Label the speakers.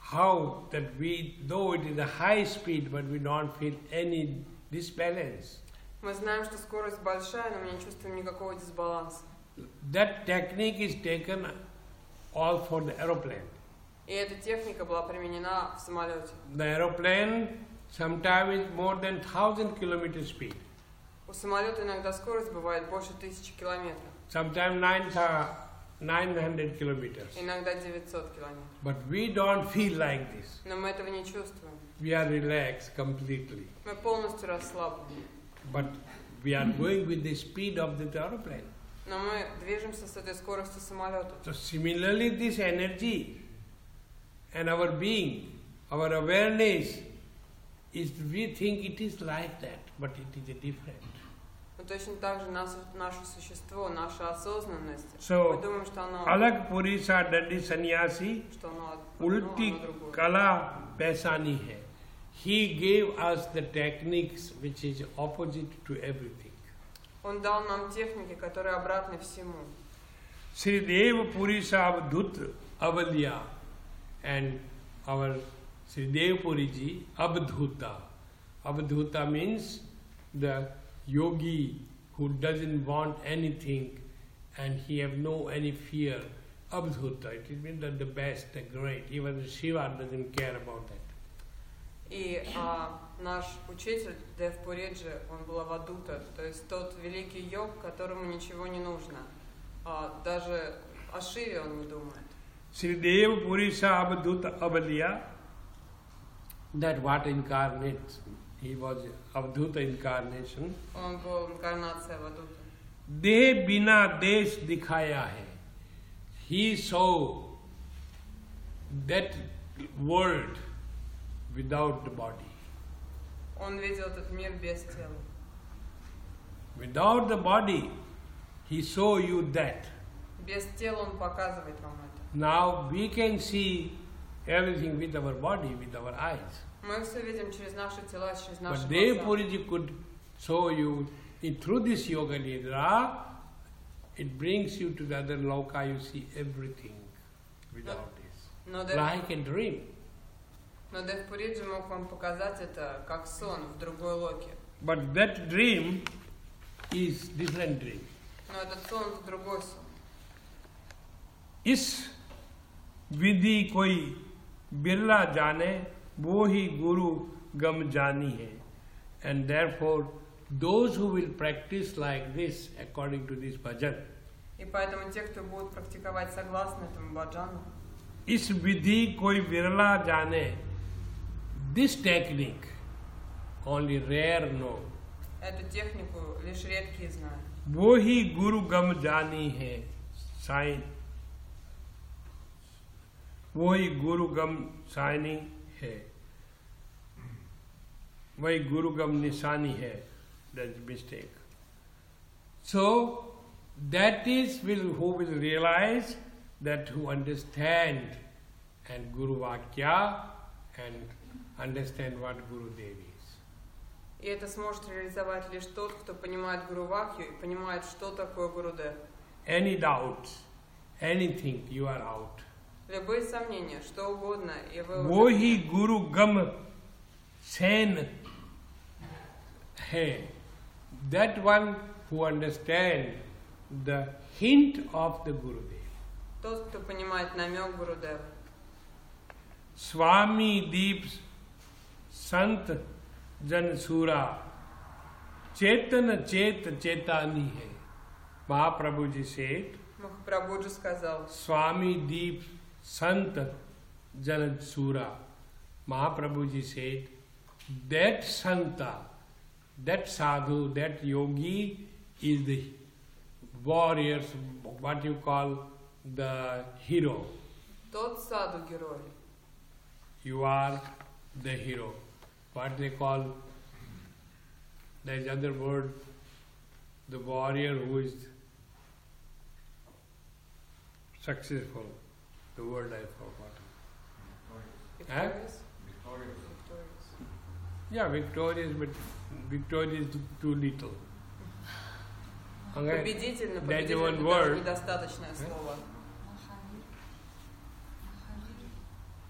Speaker 1: how that we, though it is a high speed, but we don't feel any disbalance.
Speaker 2: Мы знаем, что скорость большая, но мы не чувствуем никакого дисбаланса.
Speaker 1: That technique is taken all for the aeroplane.
Speaker 2: И эта техника была применена в самолете.
Speaker 1: The aeroplane sometimes is more than 1,000 km speed.
Speaker 2: У самолета иногда скорость бывает больше 1000 километров.
Speaker 1: Sometimes 900 kilometers.
Speaker 2: Иногда 900 километров.
Speaker 1: But we don't feel like this.
Speaker 2: Но мы этого не чувствуем.
Speaker 1: We are relaxed completely.
Speaker 2: Мы полностью расслаблены.
Speaker 1: But we are going with the speed of the aeroplane.
Speaker 2: Но мы движемся с этой скоростью самолета.
Speaker 1: So similarly, this energy and our being, our awareness, is we think it is like that, but it is a different.
Speaker 2: Но точно так же наше существо, наша осознанность.
Speaker 1: So,
Speaker 2: мы думаем, что оно
Speaker 1: alag puri sa dandi sannyasi,
Speaker 2: что оно
Speaker 1: ulti
Speaker 2: другое.
Speaker 1: kala paisani hai. He gave us the techniques which is opposite to everything.
Speaker 2: Он дал нам техники, которые обратны всему.
Speaker 1: Sri Dev Puri sa Abdhut Avalya and our Sri Dev Puri ji Abdhuta. Abdhuta means the yogi who doesn't want anything and he have no any fear. Abdhuta, it means that the best, the great. Even Shiva doesn't care about that.
Speaker 2: И наш учитель Дев Пуриджи, он был Авадута, то есть тот великий йог, которому ничего не нужно. Даже о Шиве он не думает.
Speaker 1: Sri Dev Puri sa Abdhuta Avalya, that what incarnate? He was Avadhuta incarnation.
Speaker 2: Он был инкарнацией Авадута.
Speaker 1: Dehe bina desh dikhaya hai. He saw that world without the body.
Speaker 2: Он видел этот мир без тела.
Speaker 1: Without the body, he saw you that.
Speaker 2: Без тела он показывает вам это.
Speaker 1: Now we can see everything with our body, with our eyes.
Speaker 2: Мы все видим через наши тела, через наши
Speaker 1: But Dev
Speaker 2: глаза.
Speaker 1: Puriji could show you through this yoga nidra, it brings you to the other loka, you see everything without this. Like a dream.
Speaker 2: Но Дев Пуриджи мог вам показать это как сон в другой локе.
Speaker 1: But that dream is different dream.
Speaker 2: Но этот сон это другой сон.
Speaker 1: इस विधि कोई बिरला जाने वो ही गुरु गम जानी है. And therefore those who will practice like this according to this bhajan,
Speaker 2: И поэтому те, кто будут практиковать согласно этому баджану,
Speaker 1: इस विधि कोई बिरला जाने, this technique only rare know.
Speaker 2: эту технику лишь редкие знают.
Speaker 1: वो ही गुरु गम जानी है साईं, वो ही गुरु गम साइनी है, वही गुरु गम निशानी है. That's mistake. So that is who will realize, that who understand and Guru Vakya and understand what Guru Dev is.
Speaker 2: И это сможет реализовать лишь тот, кто понимает Гуру Вакью и понимает, что такое Гурудев.
Speaker 1: Any doubts, anything, you are out.
Speaker 2: Любые сомнения, что угодно, и вы уже...
Speaker 1: वो ही गुरु गम San है. That one who understand the hint of the Gurudev.
Speaker 2: Тот, кто понимает намек Гурудева.
Speaker 1: Swami Deep Sant Jan Sura Chetan Chet Chetani hai. Mahaprabhu ji said,
Speaker 2: Махапрабхуджи сказал,
Speaker 1: Swami Deep Sant Jan Sura. Mahaprabhu ji said, that Santa, that sadhu, that yogi is the warriors, what you call the hero.
Speaker 2: тот саду герой.
Speaker 1: You are the hero. What they call, there is other word, the warrior who is successful. The word I forgot.
Speaker 2: Victorious?
Speaker 1: Yeah, victorious, but victorious is too little. Okay?
Speaker 2: Победитель, но
Speaker 1: That's
Speaker 2: победитель
Speaker 1: one
Speaker 2: это даже
Speaker 1: word.
Speaker 2: недостаточное слово.